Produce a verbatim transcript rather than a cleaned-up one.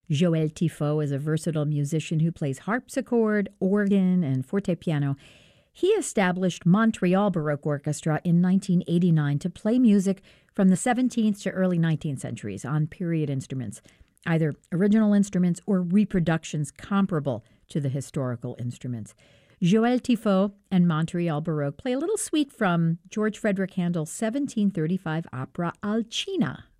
Joël Tifot is a versatile musician who plays harpsichord, organ, and fortepiano. He established Montreal Baroque Orchestra in nineteen eighty-nine to play music from the seventeenth to early nineteenth centuries on period instruments, either original instruments or reproductions comparable to the historical instruments. Joël Tifot and Montreal Baroque play a little suite from George Frederick Handel's seventeen thirty-five opera Alcina.